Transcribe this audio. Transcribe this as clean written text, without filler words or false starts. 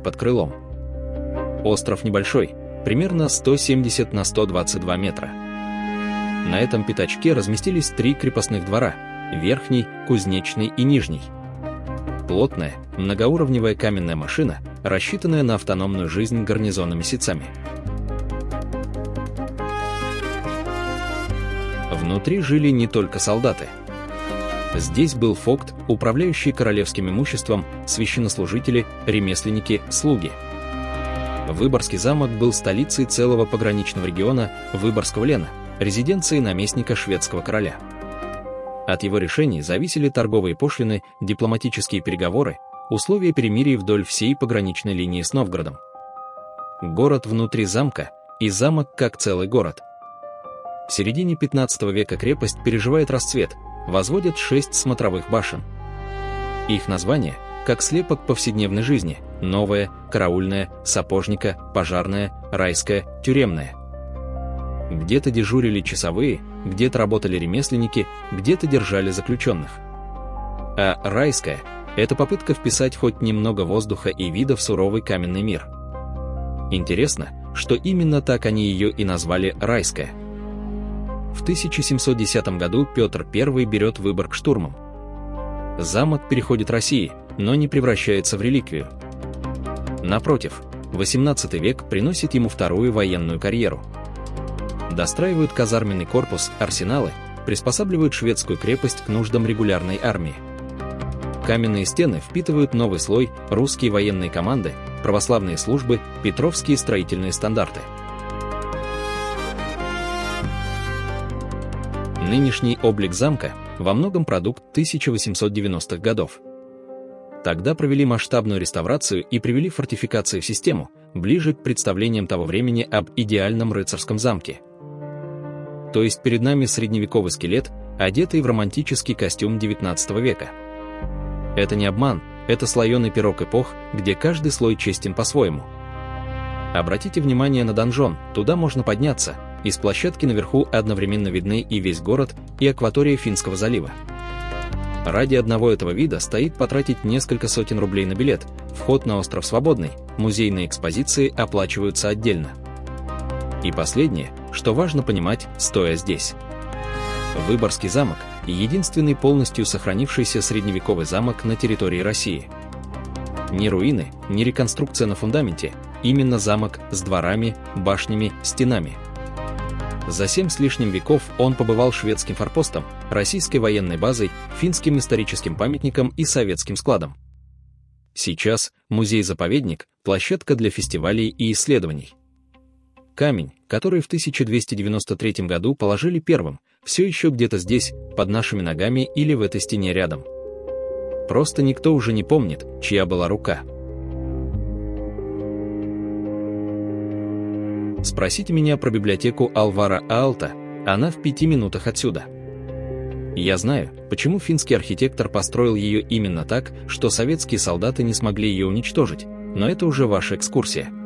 под крылом. Остров небольшой, примерно 170 на 122 метра. На этом пятачке разместились 3 крепостных двора – верхний, кузнечный и нижний. Плотная, многоуровневая каменная машина, рассчитанная на автономную жизнь гарнизона месяцами. Внутри жили не только солдаты. Здесь был фогт, управляющий королевским имуществом, священнослужители, ремесленники, слуги. Выборгский замок был столицей целого пограничного региона Выборгского лена, резиденцией наместника шведского короля. От его решений зависели торговые пошлины, дипломатические переговоры, условия перемирий вдоль всей пограничной линии с Новгородом. Город внутри замка и замок как целый город. В середине 15 века крепость переживает расцвет, возводят 6 смотровых башен. Их названия, как слепок повседневной жизни: новая, караульная, сапожника, пожарная, райская, тюремная. Где-то дежурили часовые, где-то работали ремесленники, где-то держали заключенных. А райская – это попытка вписать хоть немного воздуха и вида в суровый каменный мир. Интересно, что именно так они ее и назвали райская. В 1710 году Петр I берет Выборг штурмом. Замок переходит России, но не превращается в реликвию. Напротив, XVIII век приносит ему вторую военную карьеру. Достраивают казарменный корпус, арсеналы, приспосабливают шведскую крепость к нуждам регулярной армии. Каменные стены впитывают новый слой, русские военные команды, православные службы, петровские строительные стандарты. Нынешний облик замка во многом продукт 1890-х годов. Тогда провели масштабную реставрацию и привели фортификации в систему, ближе к представлениям того времени об идеальном рыцарском замке. То есть перед нами средневековый скелет, одетый в романтический костюм XIX века. Это не обман, это слоеный пирог эпох, где каждый слой честен по-своему. Обратите внимание на донжон, туда можно подняться, из площадки наверху одновременно видны и весь город, и акватория Финского залива. Ради одного этого вида стоит потратить несколько сотен рублей на билет, вход на остров свободный, музейные экспозиции оплачиваются отдельно. И последнее, что важно понимать, стоя здесь. Выборгский замок – единственный полностью сохранившийся средневековый замок на территории России. Ни руины, ни реконструкция на фундаменте, именно замок с дворами, башнями, стенами. За 7 с лишним веков он побывал шведским форпостом, российской военной базой, финским историческим памятником и советским складом. Сейчас музей-заповедник – площадка для фестивалей и исследований. Камень, который в 1293 году положили первым, все еще где-то здесь, под нашими ногами или в этой стене рядом. Просто никто уже не помнит, чья была рука. Спросите меня про библиотеку Алвара Аалта, она в 5 минутах отсюда. Я знаю, почему финский архитектор построил ее именно так, что советские солдаты не смогли ее уничтожить, но это уже ваша экскурсия.